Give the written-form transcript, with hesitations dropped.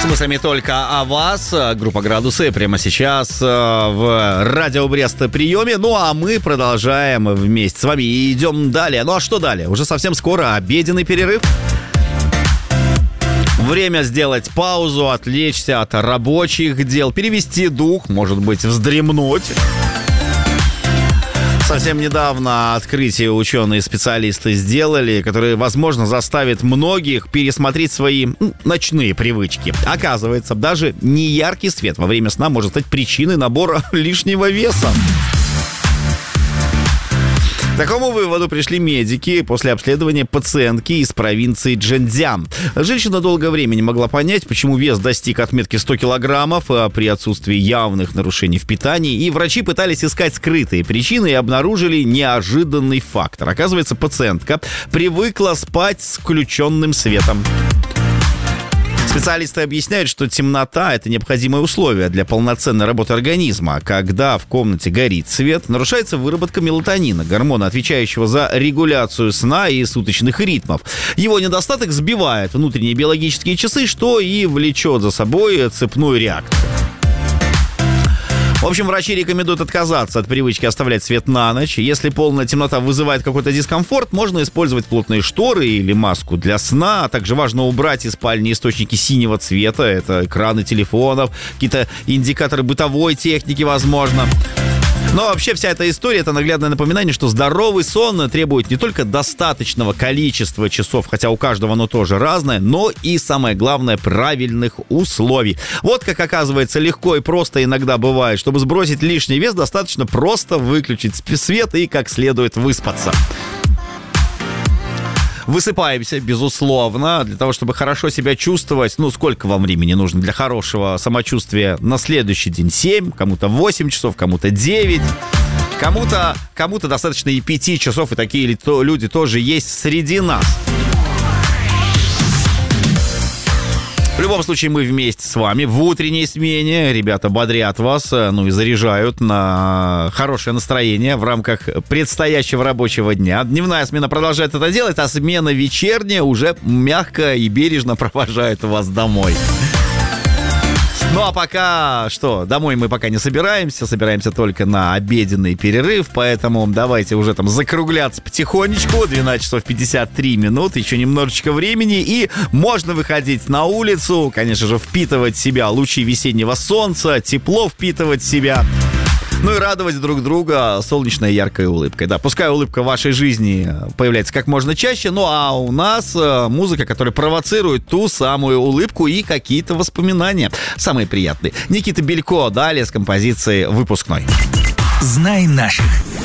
С мыслями только о вас. Группа «Градусы» прямо сейчас в радио Брест приеме. Ну а мы продолжаем вместе с вами и идем далее. Ну а что далее? Уже совсем скоро обеденный перерыв. Время сделать паузу, отвлечься от рабочих дел, перевести дух, может быть, вздремнуть. Совсем недавно открытие ученые-специалисты сделали, которое, возможно, заставит многих пересмотреть свои ночные привычки. Оказывается, даже неяркий свет во время сна может стать причиной набора лишнего веса. К такому выводу пришли медики после обследования пациентки из провинции Чжэньцзян. Женщина долгое время не могла понять, почему вес достиг отметки 100 килограммов при отсутствии явных нарушений в питании, и врачи пытались искать скрытые причины и обнаружили неожиданный фактор. Оказывается, пациентка привыкла спать с включенным светом. Специалисты объясняют, что темнота – это необходимое условие для полноценной работы организма. Когда в комнате горит свет, нарушается выработка мелатонина, гормона, отвечающего за регуляцию сна и суточных ритмов. Его недостаток сбивает внутренние биологические часы, что и влечет за собой цепную реакцию. В общем, врачи рекомендуют отказаться от привычки оставлять свет на ночь. Если полная темнота вызывает какой-то дискомфорт, можно использовать плотные шторы или маску для сна. А также важно убрать из спальни источники синего цвета. Это экраны телефонов, какие-то индикаторы бытовой техники, возможно. Но вообще вся эта история — это наглядное напоминание, что здоровый сон требует не только достаточного количества часов, хотя у каждого оно тоже разное, но и, самое главное, правильных условий. Вот как, оказывается, легко и просто иногда бывает. Чтобы сбросить лишний вес, достаточно просто выключить свет и как следует выспаться. Высыпаемся, безусловно, для того, чтобы хорошо себя чувствовать. Ну, сколько вам времени нужно для хорошего самочувствия на следующий день? 7, кому-то 8 часов, кому-то 9. Кому-то достаточно и 5 часов, и такие люди тоже есть среди нас. В любом случае, мы вместе с вами в утренней смене. Ребята бодрят вас, ну и заряжают на хорошее настроение в рамках предстоящего рабочего дня. Дневная смена продолжает это делать, а смена вечерняя уже мягко и бережно провожает вас домой. Ну а пока что, домой мы пока не собираемся только на обеденный перерыв, поэтому давайте уже там закругляться потихонечку. 12 часов 53 минуты, еще немножечко времени, и можно выходить на улицу, конечно же, впитывать в себя лучи весеннего солнца, тепло впитывать в себя. Ну и радовать друг друга солнечной яркой улыбкой. Да, пускай улыбка в вашей жизни появляется как можно чаще, ну а у нас музыка, которая провоцирует ту самую улыбку и какие-то воспоминания. Самые приятные. Никита Белько далее с композицией «Выпускной». Знай наших.